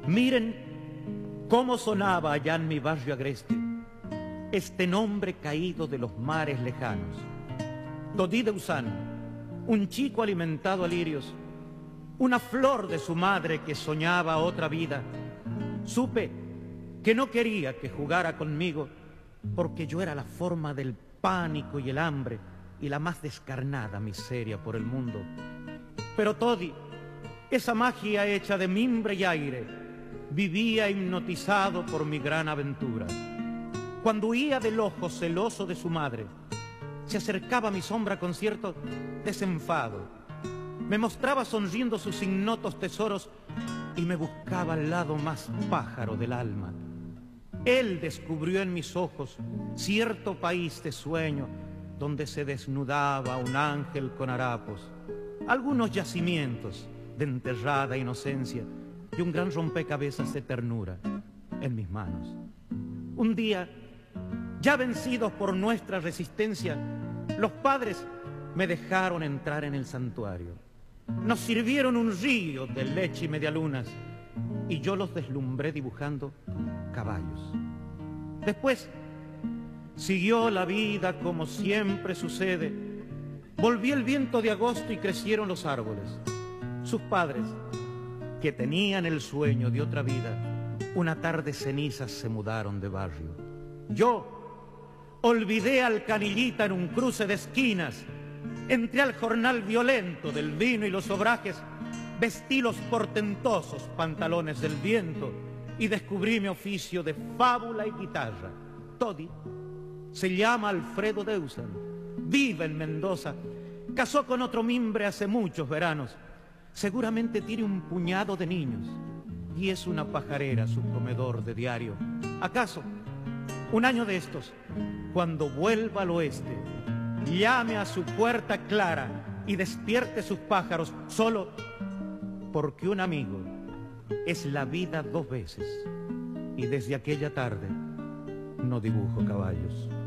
Miren cómo sonaba allá en mi barrio agreste este nombre caído de los mares lejanos. Todí de Usán, un chico alimentado a lirios, una flor de su madre que soñaba otra vida. Supe que no quería que jugara conmigo porque yo era la forma del pánico y el hambre y la más descarnada miseria por el mundo. Pero Todí, esa magia hecha de mimbre y aire, vivía hipnotizado por mi gran aventura. Cuando huía del ojo celoso de su madre, se acercaba a mi sombra con cierto desenfado. Me mostraba sonriendo sus ignotos tesoros y me buscaba al lado más pájaro del alma. Él descubrió en mis ojos cierto país de sueño donde se desnudaba un ángel con harapos, algunos yacimientos de enterrada inocencia y un gran rompecabezas de ternura en mis manos. Un día, ya vencidos por nuestra resistencia, los padres me dejaron entrar en el santuario. Nos sirvieron un río de leche y medialunas y yo los deslumbré dibujando caballos. Después siguió la vida como siempre sucede. Volvió el viento de agosto y crecieron los árboles. Sus padres, que tenían el sueño de otra vida, una tarde cenizas se mudaron de barrio. Yo olvidé al canillita en un cruce de esquinas, entré al jornal violento del vino y los obrajes, vestí los portentosos pantalones del viento y descubrí mi oficio de fábula y guitarra. Todí se llama Alfredo Deusan, vive en Mendoza, casó con otro mimbre hace muchos veranos, seguramente tiene un puñado de niños y es una pajarera su comedor de diario. ¿Acaso un año de estos, cuando vuelva al oeste, llame a su puerta clara y despierte sus pájaros solo porque un amigo es la vida dos veces y desde aquella tarde no dibujo caballos?